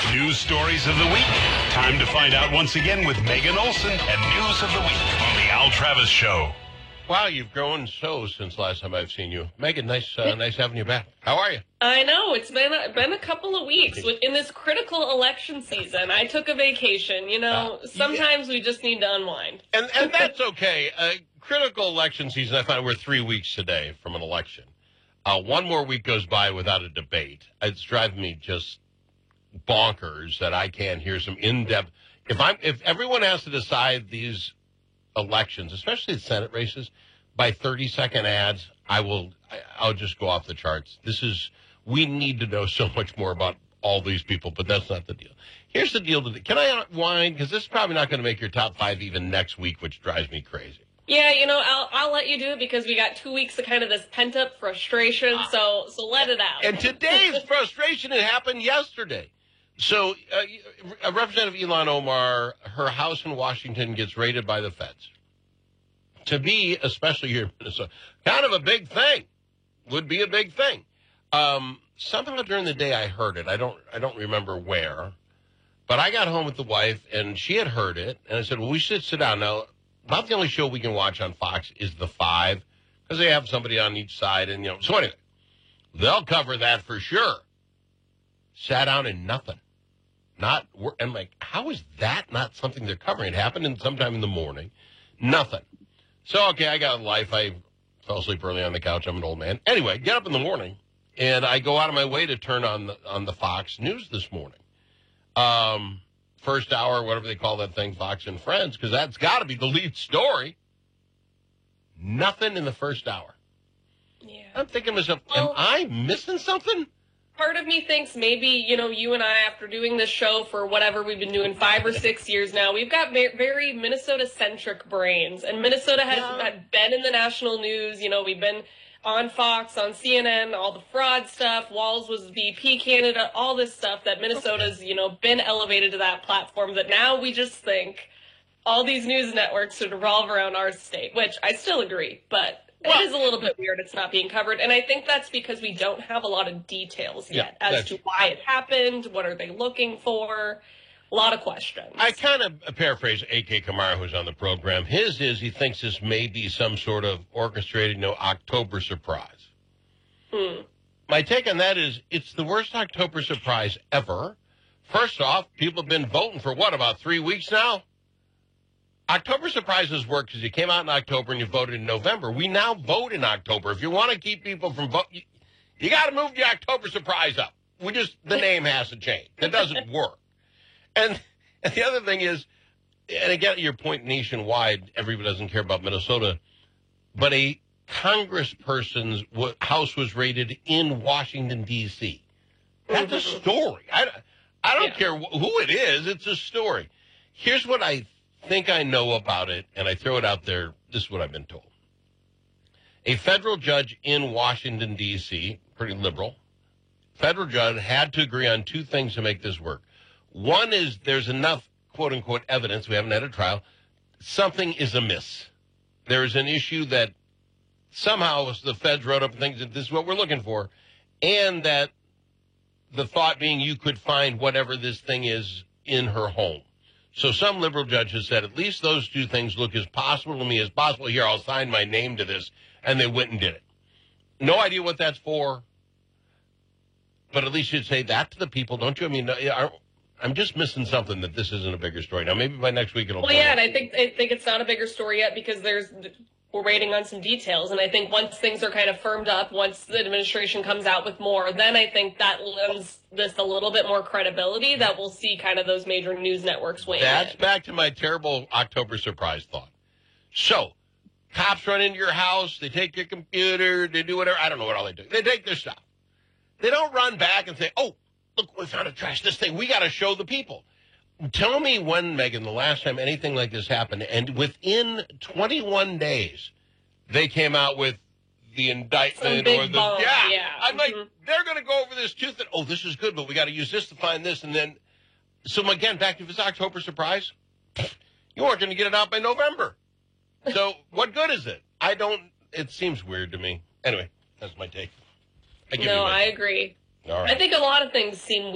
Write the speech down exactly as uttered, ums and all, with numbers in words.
News stories of the week. Time to find out once again with Megan Olson and News of the Week on the Al Travis Show. Wow, you've grown so since last time I've seen you. Megan, nice uh, nice having you back. How are you? I know. It's been a, been a couple of weeks. In this critical election season, I took a vacation. You know, uh, sometimes yeah. we just need to unwind. And and that's okay. Uh, critical election season, I find we're three weeks today from an election. Uh, one more week goes by without a debate. It's driving me just bonkers that I can't hear some in-depth. If I'm if everyone has to decide these elections, especially the Senate races, by thirty second ads, I will, I'll just go off the charts. This is, we need to know so much more about all these people, but that's not the deal. Here's the deal. To, can I whine? Because this is probably not going to make your top five even next week, which drives me crazy. Yeah, you know, I'll I'll let you do it because we got two weeks of kind of this pent-up frustration, so so let it out. And today's frustration, it happened yesterday. So uh, Representative Ilhan Omar, her house in Washington gets raided by the feds. To me, especially here in Minnesota, kind of a big thing. Would be a big thing. Um, somehow during the day I heard it. I don't I don't remember where. But I got home with the wife, and she had heard it. And I said, well, we should sit down. Now, about the only show we can watch on Fox is The Five, because they have somebody on each side. And, you know, so anyway, they'll cover that for sure. Sat down and nothing. Not, I'm like, how is that not something they're covering? It happened in sometime in the morning. Nothing. So, okay, I got a life. I fell asleep early on the couch. I'm an old man. Anyway, get up in the morning, and I go out of my way to turn on the, on the Fox News this morning. Um, first hour, whatever they call that thing, Fox and Friends, because that's got to be the lead story. Nothing in the first hour. Yeah. I'm thinking to myself, well, am I missing something? Part of me thinks maybe, you know, you and I, after doing this show for whatever we've been doing five or six years now, we've got very Minnesota-centric brains. And Minnesota has yeah. been in the national news. You know, we've been on Fox, on C N N, all the fraud stuff. Walz was V P candidate, all this stuff that Minnesota's, you know, been elevated to that platform that now we just think all these news networks should revolve around our state, which I still agree, but... Well, it is a little bit weird it's not being covered, and I think that's because we don't have a lot of details yet yeah, as to why it happened, what are they looking for, a lot of questions. I kind of paraphrase A K Kamara, who's on the program. His is he thinks this may be some sort of orchestrated, you know, October surprise. Hmm. My take on that is it's the worst October surprise ever. First off, people have been voting for, what, about three weeks now? October surprises work because you came out in October and you voted in November. We now vote in October. If you want to keep people from voting, you, you got to move the October surprise up. We just, the name has to change. It doesn't work. And, and the other thing is, and again, your point nationwide, everybody doesn't care about Minnesota, but a congressperson's house was raided in Washington, D C That's a story. I, I don't yeah. care who it is. It's a story. Here's what I think I know about it, and I throw it out there. This is what I've been told. A federal judge in Washington, D C, pretty liberal, federal judge had to agree on two things to make this work. One is there's enough, quote-unquote, evidence, we haven't had a trial, something is amiss. There is an issue that somehow the feds wrote up things that this is what we're looking for, and that the thought being you could find whatever this thing is in her home. So some liberal judges said, at least those two things look as possible to me as possible. Here, I'll sign my name to this. And they went and did it. No idea what that's for. But at least you'd say that to the people, don't you? I mean, I'm just missing something that this isn't a bigger story. Now, maybe by next week it'll Well, yeah, and I think I think it's not a bigger story yet because there's we're waiting on some details. And I think once things are kind of firmed up, once the administration comes out with more, then I think that lends this a little bit more credibility that we'll see kind of those major news networks weighing That's in. back to my terrible October surprise thought. So, cops run into your house, they take your computer, they do whatever. I don't know what all they do. They take their stuff. They don't run back and say, oh, look, we found a trash this thing. We got to show the people. Tell me when, Megan, the last time anything like this happened, and within twenty-one days, they came out with the indictment Some big or the bomb, yeah. yeah. I'm like, Mm-hmm. they're going to go over this tooth and oh, this is good, but we got to use this to find this, and then so again, back to this October surprise, you aren't going to get it out by November. So what good is it? I don't. It seems weird to me. Anyway, that's my take. I give no, you my I take. agree. All right. I think a lot of things seem